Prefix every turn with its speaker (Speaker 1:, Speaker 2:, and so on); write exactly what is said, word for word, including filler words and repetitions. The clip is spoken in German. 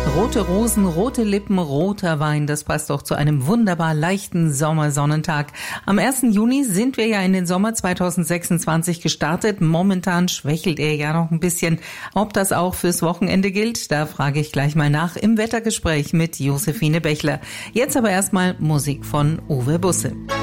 Speaker 1: Rote Rosen, rote Lippen, roter Wein, das passt doch zu einem wunderbar leichten Sommersonnentag. Am ersten Juni sind wir ja in den Sommer zweitausendsechsundzwanzig gestartet. Momentan schwächelt er ja noch ein bisschen. Ob das auch fürs Wochenende gilt, da frage ich gleich mal nach im Wettergespräch mit Josephine Bechler. Jetzt aber erstmal Musik von Uwe Busse.